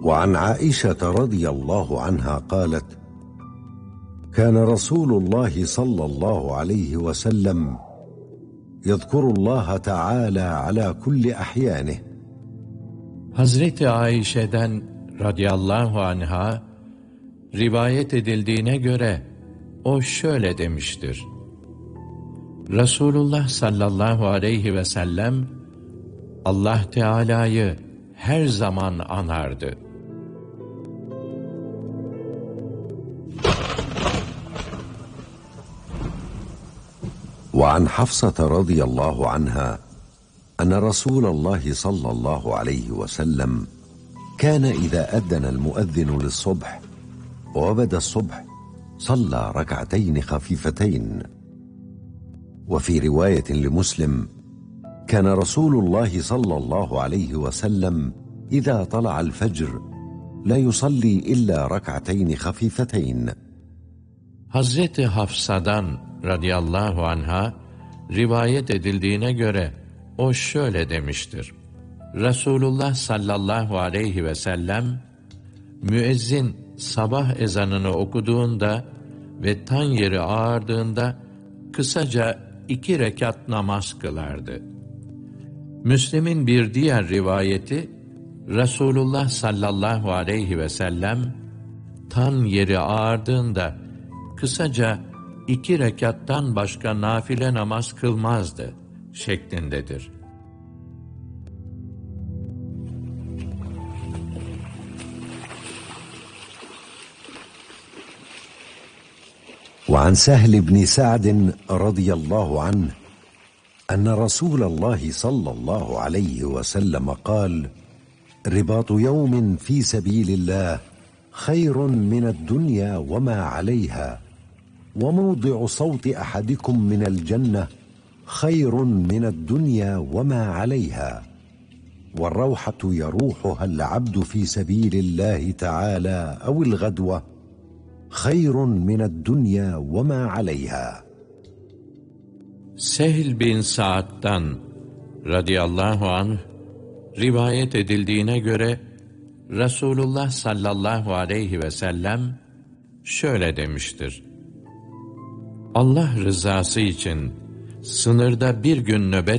وعن عائشة رضي الله عنها قالت: كان رسول الله صلى الله عليه وسلم يذكر الله تعالى على كل أحيانه. Hazreti Ayşe'den radıyallahu anha rivayet edildiğine göre o şöyle demiştir: Resulullah sallallahu aleyhi ve sellem Allah Teala'yı her zaman anardı. وعن حفصة رضي الله عنها أن رسول الله صلى الله عليه وسلم كان إذا أذن المؤذن للصبح وبدا الصبح صلى ركعتين خفيفتين. وفي رواية لمسلم: كان رسول الله صلى الله عليه وسلم إذا طلع الفجر لا يصلي إلا ركعتين خفيفتين. Hazreti Hafsa'dan radıyallahu anha rivayet edildiğine göre o şöyle demiştir: Resulullah sallallahu aleyhi ve sellem müezzin sabah ezanını okuduğunda ve tan yeri ağardığında kısaca 2 rekat namaz kılardı. Müslim'in bir diğer rivayeti, Resulullah sallallahu aleyhi ve sellem tan yeri ağardığında kısaca 2 rekattan başka nafile namaz kılmazdı şeklindedir. وعن سهل بن سعد رضي الله عنه أن رسول الله صلى الله عليه وسلم قال: رباط يوم في سبيل الله خير من الدنيا وما عليها، وموضع صوت أحدكم من الجنة خير من الدنيا وما عليها، والروحة يروحها العبد في سبيل الله تعالى أو الغدوة خير من الدنيا وما عليها. Sehl bin Sa'd'dan radıyallahu anh rivayet edildiğine göre Resulullah sallallahu aleyhi ve sellem şöyle demiştir: Allah rızası için sınırda bir gün nöbet